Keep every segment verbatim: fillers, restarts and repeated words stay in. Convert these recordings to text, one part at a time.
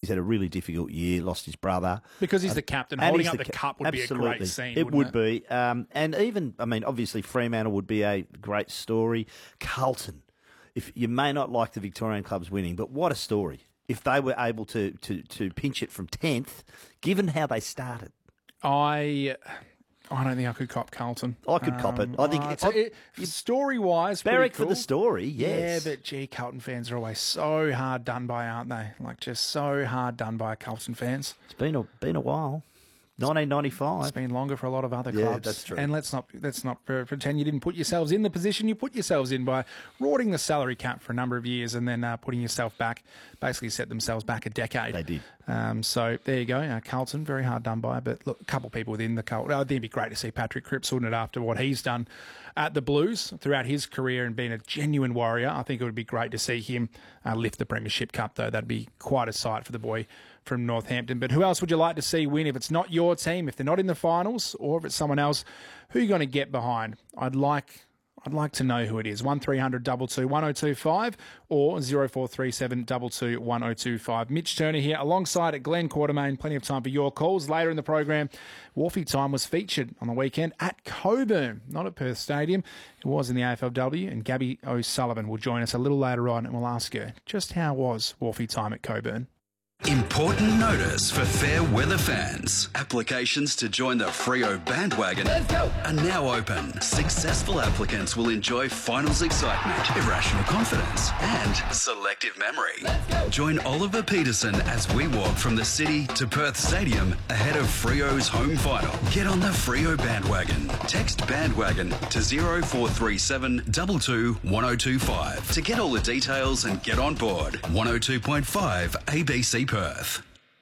He's had a really difficult year, lost his brother. Because he's the captain, And holding he's up the the, ca- cup would absolutely. be a great scene, It wouldn't would be. Um, and even, I mean, obviously Fremantle would be a great story. Carlton, if you may not like the Victorian clubs winning, but what a story. If they were able to, to, to pinch it from tenth, given how they started. I... I don't think I could cop Carlton. I could cop it. I think uh, it's it, story-wise, Barrack cool. for the story, yes. Yeah, but gee, Carlton fans are always so hard done by, aren't they? Like just so hard done by Carlton fans. It's been a been a while. nineteen ninety-five. It's been longer for a lot of other Yeah, clubs. that's true. And let's not let's not pretend you didn't put yourselves in the position you put yourselves in by rorting the salary cap for a number of years and then uh, putting yourself back. Basically, set themselves back a decade. They did. Um, so there you go. Uh, Carlton, very hard done by. But look, a couple of people within the Carlton. I think it'd be great to see Patrick Cripps, wouldn't it, after what he's done at the Blues throughout his career and being a genuine warrior. I think it would be great to see him uh, lift the Premiership Cup, though. That'd be quite a sight for the boy from Northampton. But who else would you like to see win? If it's not your team, if they're not in the finals, or if it's someone else, who are you going to get behind? I'd like... I'd like to know who it is. one three hundred two two one oh two five or zero four three seven two two one oh two five. Mitch Turner here alongside Glenn Quartermain. Plenty of time for your calls. Later in the program, Wharfie Time was featured on the weekend at Coburn, not at Perth Stadium. It was in the A F L W, and Gabby O'Sullivan will join us a little later on, and we'll ask her just how was Wharfie Time at Coburn. Important notice for fair weather fans. Applications to join the Freo bandwagon are now open. Successful applicants will enjoy finals excitement, irrational confidence, and selective memory. Join Oliver Peterson as we walk from the city to Perth Stadium ahead of Freo's home final. Get on the Freo bandwagon. Text bandwagon to zero four three seven two two one oh two five to get all the details and get on board. one oh two point five A B C Perth.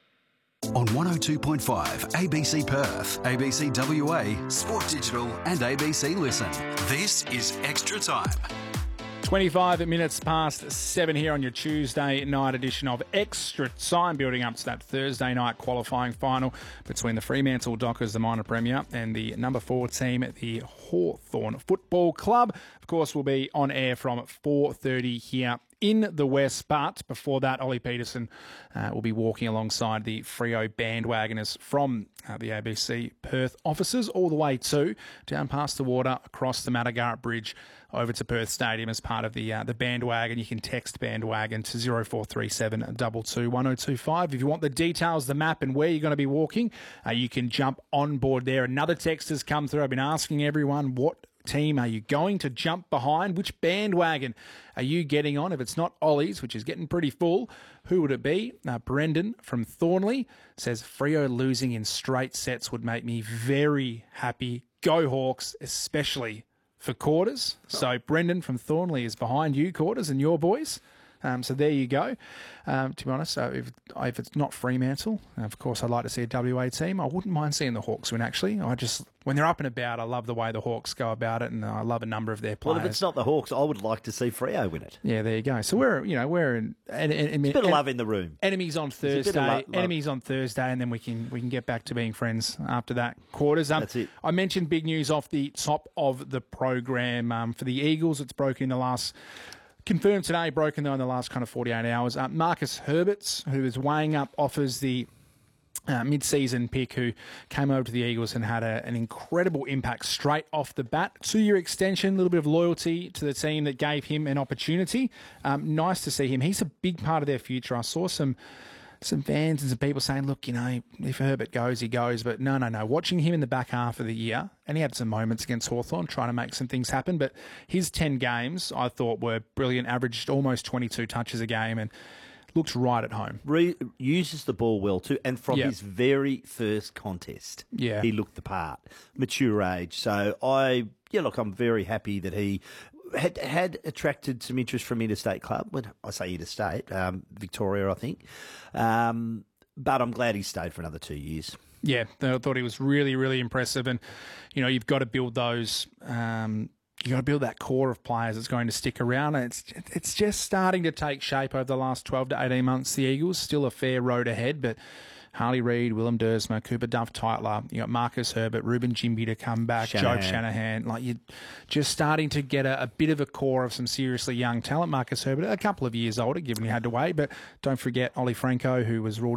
On one oh two point five A B C Perth, A B C W A, Sport Digital and A B C Listen. This is Extra Time. twenty-five minutes past seven here on your Tuesday night edition of Extra Time, building up to that Thursday night qualifying final between the Fremantle Dockers, the minor premier, and the number four team, the Hawthorn Football Club. Of course, we'll be on air from four thirty here in the West, but before that, Ollie Peterson uh, will be walking alongside the Freo bandwagoners from uh, the A B C Perth offices all the way to down past the water, across the Madagarra Bridge, over to Perth Stadium as part of the uh, the bandwagon. You can text bandwagon to zero four three seven two two one oh two five. If you want the details, the map and where you're going to be walking, uh, you can jump on board there. Another text has come through. I've been asking everyone, what team are you going to jump behind? Which bandwagon are you getting on? If it's not Ollie's, which is getting pretty full, who would it be? Uh, Brendan from Thornley says Freo losing in straight sets would make me very happy. Go Hawks, especially for Quarters. So Brendan from Thornley is behind you, Quarters, and your boys. Um, so there you go. Um, to be honest, uh, if, if it's not Fremantle, of course, I'd like to see a W A team. I wouldn't mind seeing the Hawks win, actually. I just, when they're up and about, I love the way the Hawks go about it, and I love a number of their players. Well, if it's not the Hawks, I would like to see Freo win it. Yeah, there you go. So we're, you know, we're in... En- en- en- It's a bit of en- love in the room. Enemies on There's a bit of Thursday. lo- love. Enemies on Thursday, and then we can we can get back to being friends after that. Quarters. Um, That's it. I mentioned big news off the top of the program um, for the Eagles. It's broken in the last... Confirmed today, broken though in the last kind of forty-eight hours. Uh, Marcus Herberts, who is weighing up offers the uh, mid-season pick, who came over to the Eagles and had a, an incredible impact straight off the bat. Two-year extension, a little bit of loyalty to the team that gave him an opportunity. Um, nice to see him. He's a big part of their future. I saw some... some fans and some people saying, look, you know, if Herbert goes, he goes. But no, no, no. Watching him in the back half of the year, and he had some moments against Hawthorn trying to make some things happen, but his ten games, I thought, were brilliant, averaged almost twenty-two touches a game and looked right at home. Re- uses the ball well too, and from Yeah. his very first contest, Yeah. he looked the part. Mature age. So I, yeah, look, I'm very happy that he had had attracted some interest from interstate club. When I say interstate, um, Victoria, I think. Um, but I'm glad he stayed for another two years. Yeah, I thought he was really, really impressive. And, you know, you've got to build those... Um, you got to build that core of players that's going to stick around. And it's it's just starting to take shape over the last twelve to eighteen months. The Eagles, still a fair road ahead, but Harley Reid, Willem Dersma, Cooper Duff Tytler, you got Marcus Herbert, Ruben Jimby to come back, Shanahan. Joe Shanahan. Like, you're just starting to get a, a bit of a core of some seriously young talent. Marcus Herbert, a couple of years older, given he had to wait, but don't forget Ollie Franco, who was ruled